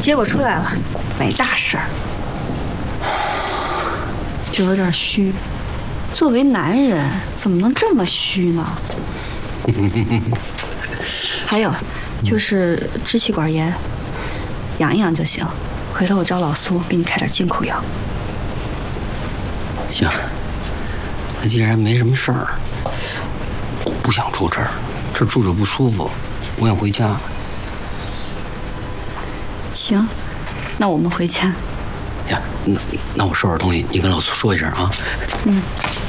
结果出来了，没大事儿，就有点虚。作为男人，怎么能这么虚呢？还有，就是支气管炎，养一养就行。回头我找老苏给你开点进口药。 行，那既然没什么事儿，不想住这儿，这儿住着不舒服，我想回家。 行，那我们回家。 呀，那我收拾东西，你跟老苏说一声啊。 嗯。